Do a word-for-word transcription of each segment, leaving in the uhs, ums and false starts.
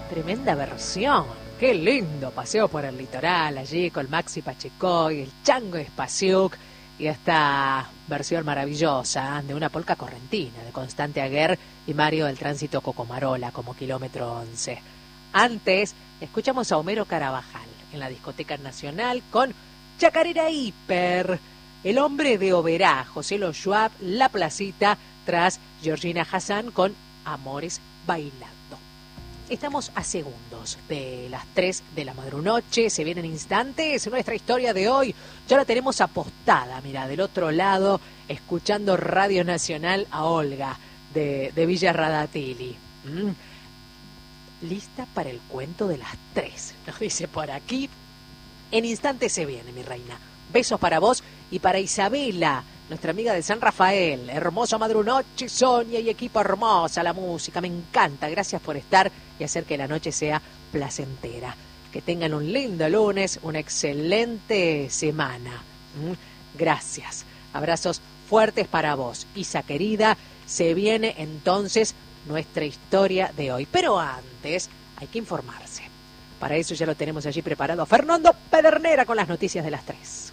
Tremenda versión. Qué lindo paseo por el litoral allí con Maxi Pachecoy, el Chango Espasiuk y esta versión maravillosa de una polca correntina de Constante Aguer y Mario del Tránsito Cocomarola como Kilómetro once. Antes escuchamos a Homero Carabajal en la Discoteca Nacional con Chacarera Hiper, El Hombre de Oberá, José Lo Schwab, La Placita, tras Georgina Hassan con Amores Bailando. Estamos a segundos de las tres de la madrunoche, se vienen instantes, nuestra historia de hoy ya la tenemos apostada, mira, del otro lado, escuchando Radio Nacional a Olga de, de Villa Radatili. ¿Mm? Lista para el cuento de las tres, nos dice por aquí. En instantes se viene, mi reina. Besos para vos y para Isabela, nuestra amiga de San Rafael. Hermosa madrunoche, Sonia y equipo hermosa, la música, me encanta. Gracias por estar y hacer que la noche sea placentera. Que tengan un lindo lunes, una excelente semana. ¿Mm? Gracias. Abrazos fuertes para vos. Isa querida, se viene entonces nuestra historia de hoy. Pero antes hay que informarse. Para eso ya lo tenemos allí preparado a Fernando Pedernera con las noticias de las tres.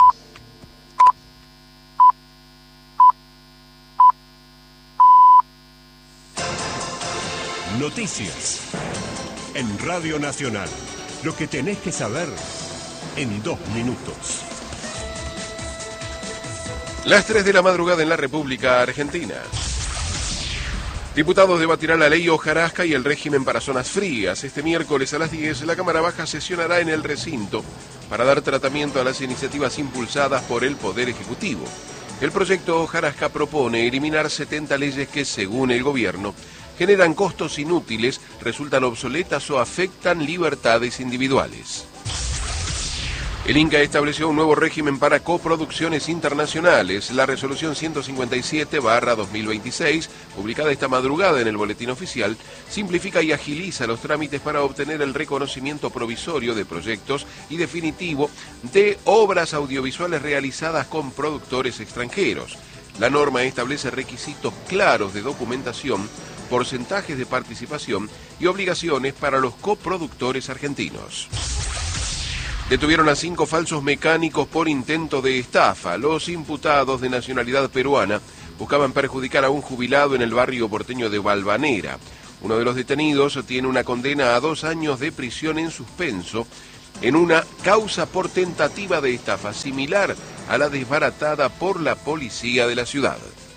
Noticias en Radio Nacional. Lo que tenés que saber en dos minutos. Las tres de la madrugada en la República Argentina. Diputados debatirán la ley hojarasca y el régimen para zonas frías. Este miércoles a las diez, la Cámara Baja sesionará en el recinto para dar tratamiento a las iniciativas impulsadas por el Poder Ejecutivo. El proyecto hojarasca propone eliminar setenta leyes que, según el gobierno, generan costos inútiles, resultan obsoletas o afectan libertades individuales. El Inca estableció un nuevo régimen para coproducciones internacionales. La resolución ciento cincuenta y siete barra dos mil veintiséis, publicada esta madrugada en el Boletín Oficial, simplifica y agiliza los trámites para obtener el reconocimiento provisorio de proyectos y definitivo de obras audiovisuales realizadas con productores extranjeros. La norma establece requisitos claros de documentación, porcentajes de participación y obligaciones para los coproductores argentinos. Detuvieron a cinco falsos mecánicos por intento de estafa. Los imputados, de nacionalidad peruana, buscaban perjudicar a un jubilado en el barrio porteño de Valvanera. Uno de los detenidos tiene una condena a dos años de prisión en suspenso en una causa por tentativa de estafa similar a la desbaratada por la policía de la ciudad.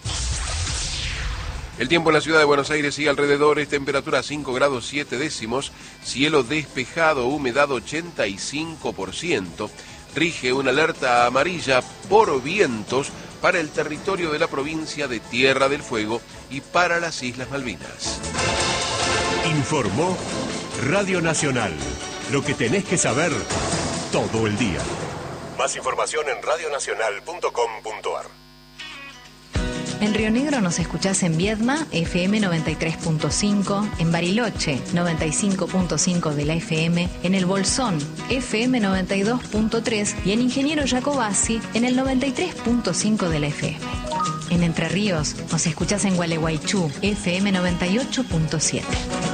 El tiempo en la ciudad de Buenos Aires y alrededores, temperatura cinco grados siete décimos, cielo despejado, humedad ochenta y cinco por ciento, rige una alerta amarilla por vientos para el territorio de la provincia de Tierra del Fuego y para las Islas Malvinas. Informó Radio Nacional. Lo que tenés que saber todo el día. Más información en radio nacional punto com punto a r. En Río Negro nos escuchás en Viedma, F M noventa y tres punto cinco, en Bariloche, noventa y cinco punto cinco de la F M, en El Bolsón, F M noventa y dos punto tres y en Ingeniero Jacobasi, en el noventa y tres punto cinco de la F M. En Entre Ríos nos escuchás en Gualeguaychú, F M noventa y ocho punto siete.